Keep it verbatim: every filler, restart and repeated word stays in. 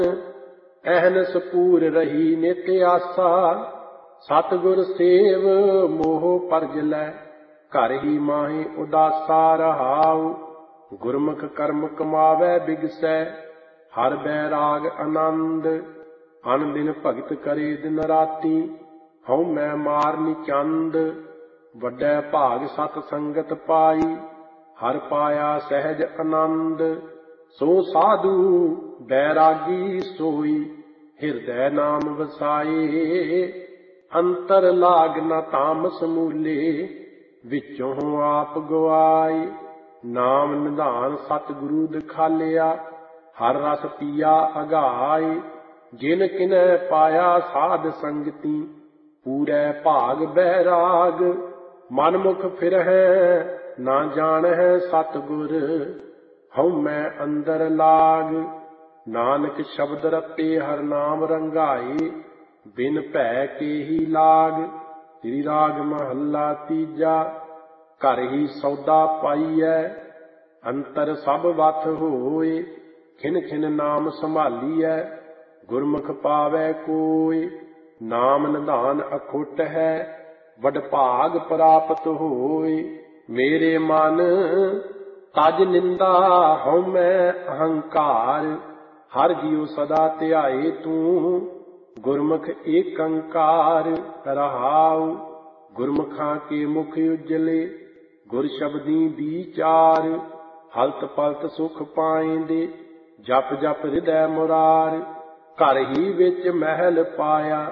ਅਹਨਸ ਪੂਰ ਰਹੀ ਨਿਤ ਆਸਾ। ਸਤਿਗੁਰ ਸੇਵ ਮੋਹ ਪਰਜ ਲੈ, ਘਰ ਹੀ ਮਾਹੀ ਉਦਾਸਾ ਰਹਾਉ। ਗੁਰਮੁਖ ਕਰਮ ਕਮਾਵੈ ਬਿਗਸੈ, ਹਰ ਬੈਰਾਗ ਆਨੰਦ। ਅਨ ਦਿਨ ਭਗਤ ਕਰੇ ਦਿਨ ਰਾਤੀ, ਹਉ ਮੈਂ ਮਾਰਨੀ ਚੰਦ। ਵੱਡੈ ਭਾਗ ਸਤ ਸੰਗਤ ਪਾਈ, ਹਰ ਪਾਇਆ ਸਹਿਜ ਆਨੰਦ। ਸੋ ਸਾਧੂ ਬੈਰਾਗੀ ਸੋਈ, ਹਿਰਦੈ ਨਾਮ ਵਸਾਏ। ਅੰਤਰ ਲਾਗ ਨ ਤਾਮਸ ਮੂਲੇ, ਵਿੱਚੋਂ ਆਪ ਗਵਾਏ। ਨਾਮ ਨਿਧਾਨ ਸਤਿਗੁਰੂ ਦਿਖਾਲਿਆ, ਹਰ ਰਸ ਪੀਆ ਅਗਾਏ। ਜਿਨ ਕਿਨੈ ਪਾਇਆ ਸਾਧ ਸੰਗਤੀ, ਪੂਰੈ ਭਾਗ ਬੈਰਾਗ। ਮਨਮੁਖ ਫਿਰਹਿ ਨਾ ਜਾਣਹਿ ਸਤਿਗੁਰ, ਹਉ ਮੈਂ ਅੰਦਰ ਲਾਗ। ਨਾਨਕ ਸ਼ਬਦ ਰਤੇ ਹਰ ਨਾਮ ਰੰਗਾਏ, ਬਿਨ ਭੈ ਕੇ ਹੀ ਲਾਗ। ਸ੍ਰੀ ਰਾਗ ਮਹੱਲਾ ਤੀਜਾ। ਘਰ ਹੀ ਸੌਦਾ ਪਾਈਐ, ਅੰਤਰ ਸਭ ਵਥ ਹੋਏ। ਖਿਨ ਖਿਨ ਨਾਮ ਸੰਭਾਲੀਐ, ਗੁਰਮੁਖ ਪਾਵੈ ਕੋਇ। ਨਾਮ ਨਿਧਾਨ ਅਖੁੱਟ ਹੈ, ਵਡਭਾਗ ਪ੍ਰਾਪਤ ਹੋਏ। ਮੇਰੇ ਮਨ ਤਜ ਨਿੰਦਾ ਹਉ ਮੈਂ ਅਹੰਕਾਰ, ਹਰ ਜੀਉ ਸਦਾ ਧਿਆਏ ਤੂੰ। ਗੁਰਮੁਖ ਏਕੰਕਾਰ ਰਹਾਉ, ਗੁਰਮੁਖਾਂ ਕੇ ਮੁਖ ਉਜਲੇ। ਗੁਰ ਸ਼ਬਦੀ ਵਿਚਾਰ, ਹਲਤ ਪਲਤ ਸੁਖ ਪਾਇਂਦੇ। ਜਪ ਜਪ ਹਿਰਦੈ ਮੁਰਾਰ, ਘਰ ਹੀ ਵਿੱਚ ਮਹਿਲ ਪਾਇਆ।